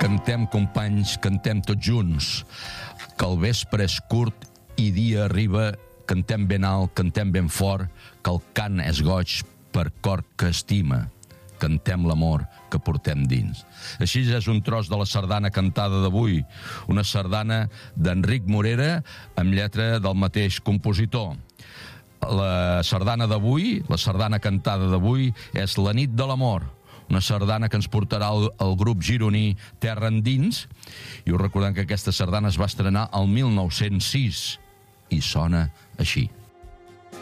Cantem, companys, cantem tots junts, que el vespre és curt i dia arriba. Cantem ben alt, cantem ben fort, que el cant és goig per cor que estima. Cantem l'amor que portem dins. Així és un tros de la sardana cantada d'avui, una sardana d'Enric Morera amb lletra del mateix compositor. La sardana d'avui, la sardana cantada d'avui, és La nit de l'amor, una sardana que ens portarà el grup gironí Terra Endins, i us recordem que aquesta sardana es va estrenar el 1906 i sona així.